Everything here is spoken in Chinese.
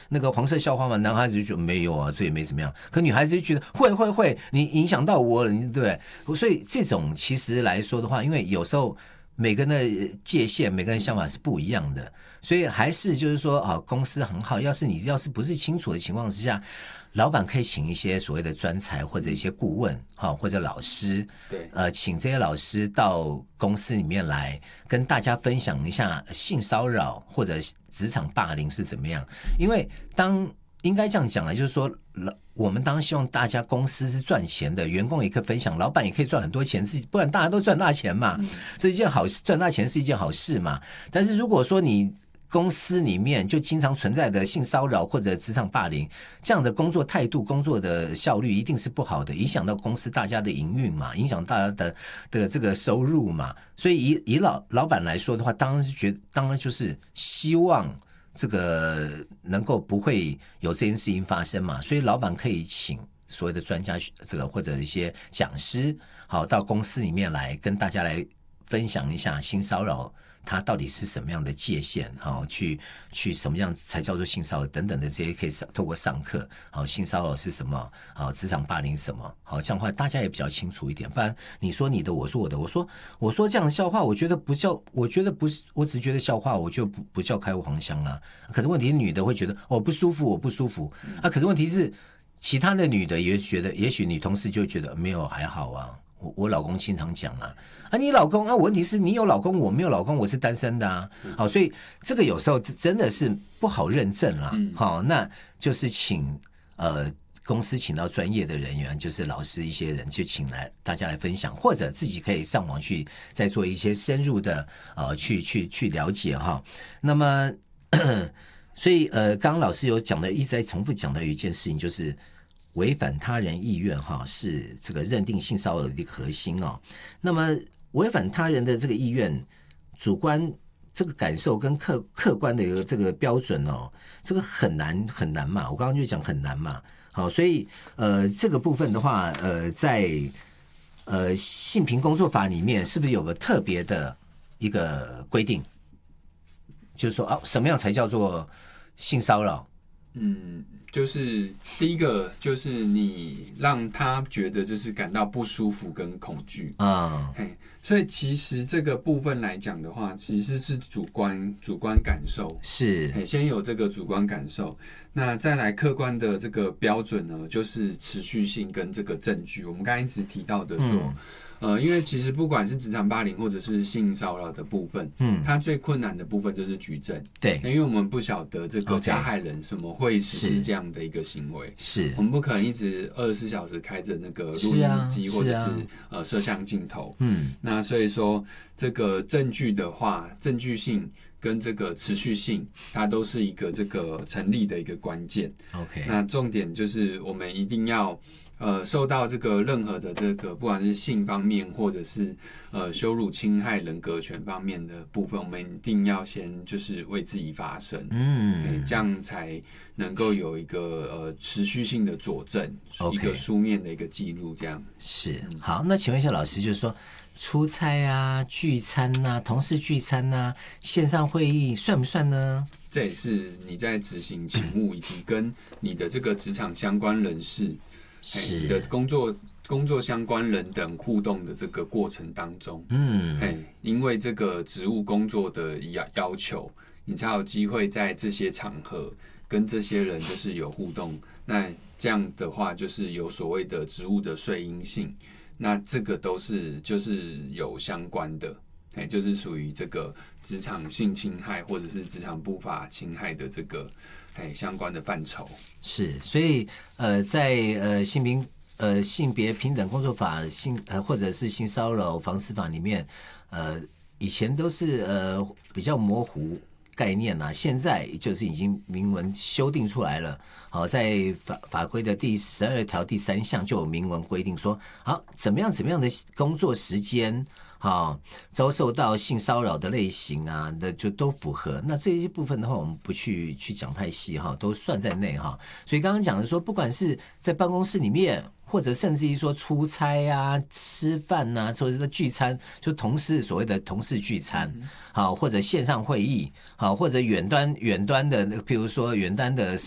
那个黄色笑话吗？男孩子就觉得没有啊，这也没怎么样。可女孩子就觉得会，你影响到我了，对不对？所以这种其实来说的话，因为有时候每个人的界限、每个人想法是不一样的，所以还是就是说啊，公司很好，要是不是清楚的情况之下，老板可以请一些所谓的专才或者一些顾问或者老师， 对， 请这些老师到公司里面来跟大家分享一下性骚扰或者职场霸凌是怎么样。因为应该这样讲了，就是说我们当然希望大家公司是赚钱的，员工也可以分享，老板也可以赚很多钱，不然大家都赚大钱嘛，这一件好事，赚大钱是一件好事嘛。但是如果说你公司里面就经常存在的性骚扰或者职场霸凌，这样的工作态度、工作的效率一定是不好的，影响到公司大家的营运嘛，影响大家的这个收入嘛。所以以老板来说的话，当然就是希望这个能够不会有这件事情发生嘛，所以老板可以请所谓的专家这个或者一些讲师，好到公司里面来跟大家来分享一下性骚扰它到底是什么样的界限，去什么样才叫做性骚扰等等的这些可以透过上课，性骚扰是什么，职场霸凌是什么，这样的话大家也比较清楚一点。不然你说你的，我说我的，我说这样的笑话，我觉得不是，我只觉得笑话，我就不叫开黄腔啊。可是问题是女的会觉得我不舒服啊，可是问题是其他的女的也觉得，也许女同事就觉得没有还好啊。我老公经常讲啊，你老公啊，问题是你有老公，我没有老公，我是单身的啊。好，所以这个有时候真的是不好认证啦。好，那就是请公司请到专业的人员，就是老师一些人，就请来大家来分享，或者自己可以上网去再做一些深入的去了解哈。那么所以刚刚老师有讲的，一直在重复讲的有一件事情，就是违反他人意愿是这个认定性骚扰的一个核心哦。那么违反他人的这个意愿，主观这个感受跟客观的一个这个标准这个很难嘛。我刚刚就讲很难嘛。好，所以这个部分的话，在性平工作法里面是不是有个特别的一个规定，就是说什么样才叫做性骚扰？ 就是第一个就是你让他觉得就是感到不舒服跟恐惧所以其实这个部分来讲的话，其实是主观感受， 是先有这个主观感受，那再来客观的这个标准呢，就是持续性跟这个证据。我们刚才一直提到的说。因为其实不管是职场霸凌或者是性骚扰的部分，它最困难的部分就是举证。 对， 因为我们不晓得这个加害人什么会实施这样的一个行为， 是我们不可能一直24小时开着那个录音机或者是摄像镜头。那所以说这个证据的话，证据性跟这个持续性，它都是一个这个成立的一个关键。 OK， 那重点就是我们一定要。受到这个任何的这个不管是性方面或者是羞辱侵害人格权方面的部分，我们一定要先就是为自己发声，这样才能够有一个持续性的佐证，一个书面的一个记录，这样是好。那请问一下老师，就是说出差啊、聚餐啊、同事聚餐啊、线上会议算不算呢？ 这也是你在执行勤务以及跟你的这个职场相关人士。你的工作相关人等互动的这个过程当中，因为这个职务工作的要求，你才有机会在这些场合跟这些人就是有互动。那这样的话，就是有所谓的职务的遂因性，那这个都是就是有相关的，就是属于这个职场性侵害或者是职场不法侵害的这个。相关的范畴是，所以在性别平等工作法或者是性骚扰防治法里面，以前都是比较模糊概念现在就是已经明文修订出来了。好，在法规的第12条第3项就有明文规定说，好怎么样的工作时间。遭受到性骚扰的类型的就都符合。那这一部分的话，我们不去讲太细都算在内所以刚刚讲的说，不管是在办公室里面，或者甚至于说出差啊、吃饭啊，或者是聚餐，就所谓的同事聚餐，或者线上会议，或者远端的，譬如说远端的